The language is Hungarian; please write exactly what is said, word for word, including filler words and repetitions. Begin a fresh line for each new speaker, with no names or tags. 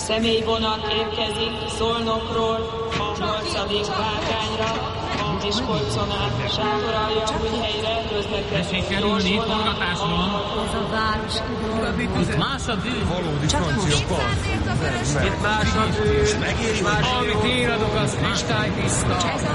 Személyvonat érkezik Szolnokról, nyolcadik Várkányra, Miskolcon át Sátoralja Újhelyre, közlekedés gyorsvonal.
Ez a város idő.
Itt más a dű.
Valódi francia part.
Itt más a dű. Amit én adok, az kristálytiszta.